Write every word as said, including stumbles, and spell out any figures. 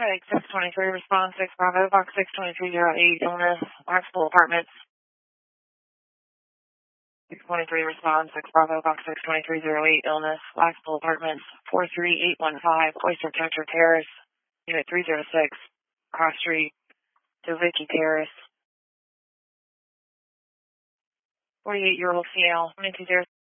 Right, six twenty-three, response six Bravo, box six twenty-three zero eight, illness, Blackpool Apartments. six twenty-three, response six Bravo, box six twenty-three zero eight, illness, Blackpool Apartments, four three eight one five, Oyster Catcher Terrace, unit three zero six, Cross Street, Dovicki Terrace. forty-eight-year-old female, twenty-two zero